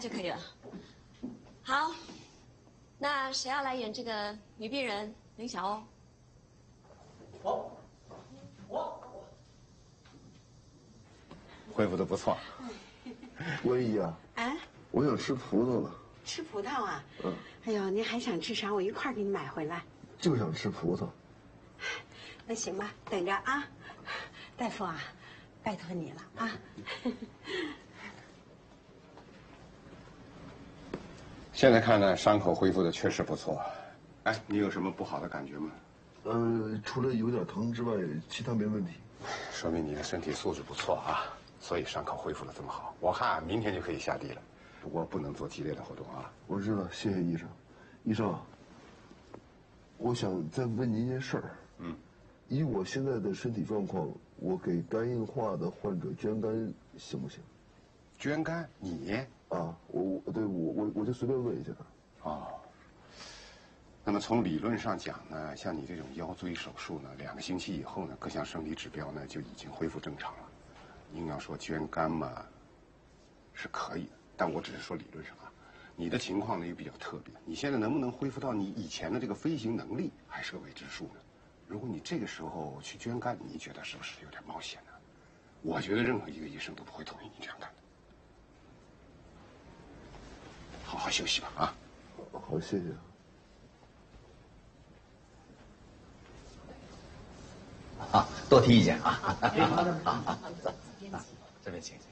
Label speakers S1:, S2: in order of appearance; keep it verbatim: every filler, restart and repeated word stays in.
S1: 就可以了。好，那谁要来演这个女病人林小欧？
S2: 我，我，
S3: 恢复的不错。
S4: 文姨啊，
S5: 啊，
S4: 我想吃葡萄了。
S5: 吃葡萄啊？
S4: 嗯。
S5: 哎呦，您还想吃啥？我一块儿给你买回来。
S4: 就想吃葡萄。
S5: 那行吧，等着啊。大夫啊，拜托你了啊。
S3: 现在看呢，伤口恢复的确实不错。哎，你有什么不好的感觉吗？
S4: 呃，除了有点疼之外，其他没问题。
S3: 说明你的身体素质不错啊，所以伤口恢复的这么好。我看明天就可以下地了，不过不能做激烈的活动啊。
S4: 我知道，谢谢医生。医生，我想再问您一件事儿。
S3: 嗯。
S4: 以我现在的身体状况，我给肝硬化的患者捐肝行不行？
S3: 捐肝？你？
S4: 啊，我我对我我我就随便问一下。
S3: 哦。那么从理论上讲呢，像你这种腰椎手术呢，两个星期以后呢，各项生理指标呢就已经恢复正常了。硬要说捐肝嘛，是可以的，但我只是说理论上啊。你的情况呢又比较特别，你现在能不能恢复到你以前的这个飞行能力，还是个未知数呢？如果你这个时候去捐肝，你觉得是不是有点冒险呢？我觉得任何一个医生都不会同意你这样干的。好好休息吧，啊！
S4: 好，谢谢。
S2: 啊，多提意见啊！好的，好，这边请。